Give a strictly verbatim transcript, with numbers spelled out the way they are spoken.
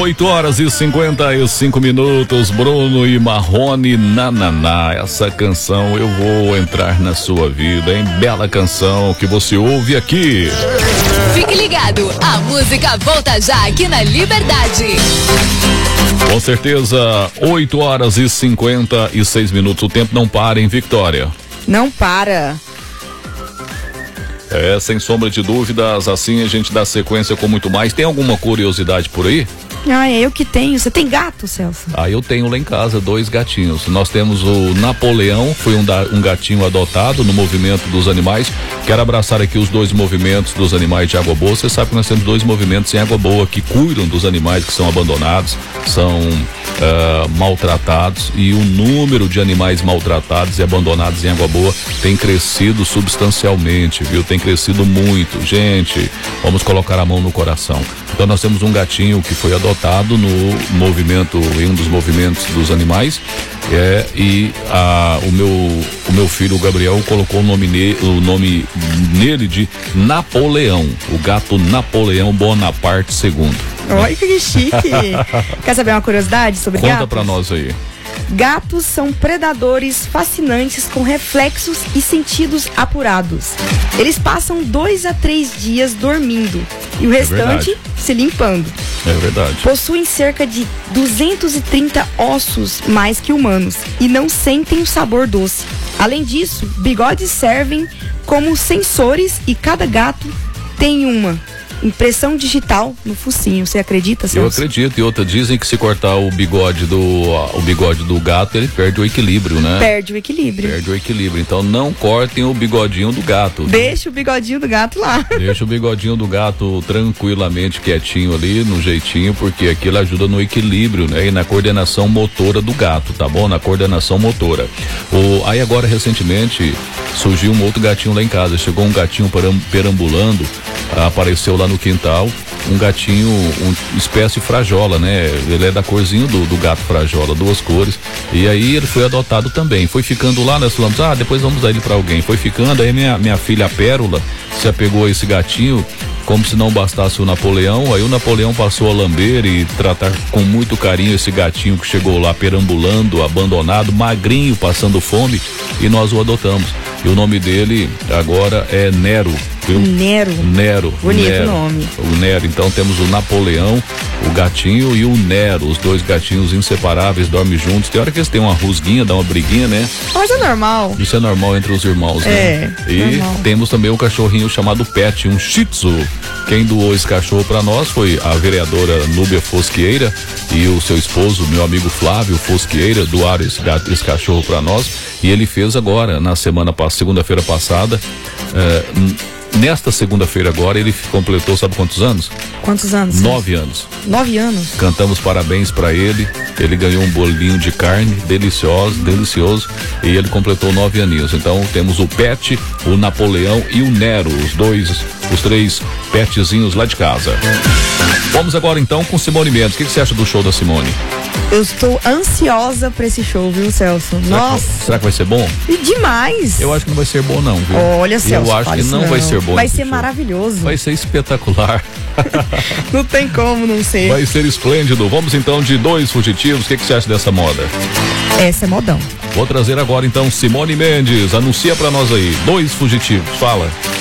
oito horas e cinquenta e cinco minutos, Bruno e Marrone, Nananá. Essa canção, Eu Vou Entrar na Sua Vida, hein? Bela canção que você ouve aqui. Fique ligado, a música volta já aqui na Liberdade. Com certeza, oito horas e cinquenta e seis minutos. O tempo não para, hein, Victória? Não para. É, sem sombra de dúvidas, assim a gente dá sequência com muito mais. Tem alguma curiosidade por aí? Ah, é eu que tenho. Você tem gato, Celso? Ah, eu tenho lá em casa dois gatinhos. Nós temos o Napoleão, foi um, da, um gatinho adotado no movimento dos animais. Quero abraçar aqui os dois movimentos dos animais de água boa. Você sabe que nós temos dois movimentos em água boa que cuidam dos animais que são abandonados, são uh, maltratados, e o número de animais maltratados e abandonados em água boa tem crescido substancialmente, viu? Tem crescido muito. Gente, vamos colocar a mão no coração. Então nós temos um gatinho que foi adotado no movimento, em um dos movimentos dos animais, é, e a, o, meu, o meu filho, o Gabriel, colocou o nome, ne, o nome nele de Napoleão, o gato Napoleão Bonaparte segundo. Olha que chique. Quer saber uma curiosidade sobre gatos? Conta pra nós aí. Gatos são predadores fascinantes com reflexos e sentidos apurados. Eles passam dois a três dias dormindo e o restante é se limpando. É verdade. Possuem cerca de duzentos e trinta ossos mais que humanos e não sentem o sabor doce. Além disso, bigodes servem como sensores e cada gato tem uma impressão digital no focinho. Você acredita, Celso? Eu acredito. E outra, dizem que se cortar o bigode do o bigode do gato, ele perde o equilíbrio, né? Perde o equilíbrio. Perde o equilíbrio. Então não cortem o bigodinho do gato. Deixa o bigodinho do gato lá. Deixa o bigodinho do gato tranquilamente quietinho ali, no jeitinho, porque aquilo ajuda no equilíbrio, né? E na coordenação motora do gato, tá bom? Na coordenação motora. O, aí agora, recentemente, surgiu um outro gatinho lá em casa. Chegou um gatinho perambulando, apareceu lá no quintal, um gatinho, um espécie frajola, né? Ele é da corzinho do, do gato frajola, duas cores. E aí ele foi adotado também. Foi ficando lá, nós falamos, ah, depois vamos dar ele pra alguém. Foi ficando, aí minha, minha filha Pérola se apegou a esse gatinho, como se não bastasse o Napoleão. Aí o Napoleão passou a lamber e tratar com muito carinho esse gatinho que chegou lá perambulando, abandonado, magrinho, passando fome, e nós o adotamos. E o nome dele agora é Nero. Viu? Nero. Nero. Bonito Nero. nome. O Nero. Então temos o Napoleão, o gatinho e o Nero. Os dois gatinhos inseparáveis, dormem juntos. Tem hora que eles têm uma rusguinha, dá uma briguinha, né? Mas é normal. Isso é normal entre os irmãos, né? É. E normal. Temos também um cachorrinho chamado Pet, um Shih Tzu. Quem doou esse cachorro para nós foi a vereadora Núbia Fosqueira e o seu esposo, meu amigo Flávio Fosqueira, doaram esse, gato, esse cachorro para nós. E ele fez agora, na semana, segunda-feira passada, é, nesta segunda-feira agora, ele completou, sabe quantos anos? Quantos anos? Nove anos. Nove anos? Cantamos parabéns para ele. Ele ganhou um bolinho de carne delicioso, delicioso, e ele completou nove aninhos. Então temos o Pet, o Napoleão e o Nero, os dois, os três petzinhos lá de casa. Vamos agora então com Simone Mendes. O que, que você acha do show da Simone? Eu estou ansiosa pra esse show, viu, Celso? Será Nossa. Que, será que vai ser bom? E demais. Eu acho que não vai ser bom não, viu? Olha, Celso, eu acho que não, não vai ser bom. Vai ser show. Maravilhoso. Vai ser espetacular. Não tem como não ser. Vai ser esplêndido. Vamos então de Dois Fugitivos. O que, que você acha dessa moda? Essa é modão. Vou trazer agora então Simone Mendes. Anuncia pra nós aí. Dois Fugitivos. Fala.